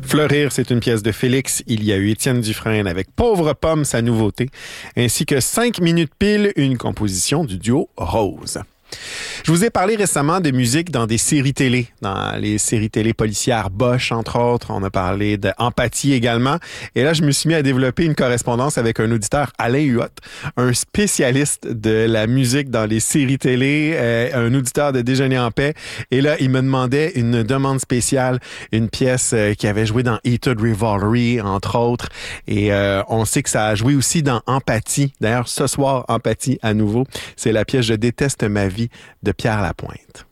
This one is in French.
Fleurir, c'est une pièce de Félix. Il y a eu Étienne Dufresne avec Pauvre Pomme, sa nouveauté, ainsi que 5 minutes pile, une composition du duo Rose. Je vous ai parlé récemment de musique dans des séries télé, dans les séries télé policières Bosch, entre autres. On a parlé d'Empathie également. Et là, je me suis mis à développer une correspondance avec un auditeur, Alain Huot, un spécialiste de la musique dans les séries télé, un auditeur de Déjeuner en paix. Et là, il me demandait une demande spéciale, une pièce qui avait joué dans Heated Rivalry, entre autres. Et on sait que ça a joué aussi dans Empathie. D'ailleurs, ce soir, Empathie à nouveau. C'est la pièce Je déteste ma vie de Pierre Lapointe.